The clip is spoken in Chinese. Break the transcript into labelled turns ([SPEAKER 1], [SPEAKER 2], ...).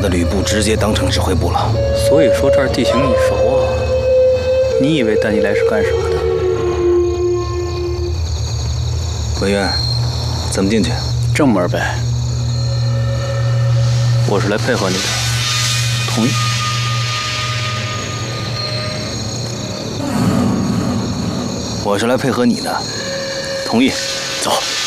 [SPEAKER 1] 的吕布直接当成指挥部了。
[SPEAKER 2] 所以说这儿地形你熟啊？你以为带你来是干啥的？
[SPEAKER 1] 文渊，怎么进去？
[SPEAKER 2] 正门呗。我是来配合你的，同意。
[SPEAKER 1] 我是来配合你的，同意。走。